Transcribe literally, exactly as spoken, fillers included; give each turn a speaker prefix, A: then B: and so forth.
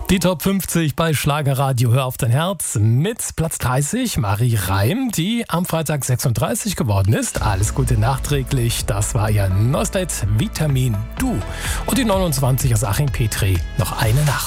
A: Die Top fünfzig bei Schlagerradio Hör auf dein Herz mit Platz dreißig Marie Reim, die am Freitag sechsunddreißig geworden ist. Alles Gute nachträglich, das war ihr neues Vitamin Du. Und die neunundzwanzig aus Achim Petri, noch eine Nacht.